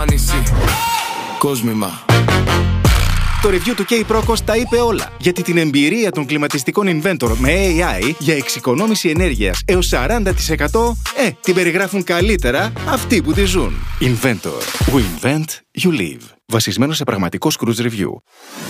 νησί. Κόσμημα. Το review του K-Procos τα είπε όλα. Γιατί την εμπειρία των κλιματιστικών Inventor με AI για εξοικονόμηση ενέργειας έως 40% την περιγράφουν καλύτερα αυτοί που τη ζουν. Inventor. We invent, you live. Βασισμένο σε πραγματικό Scrooge Review.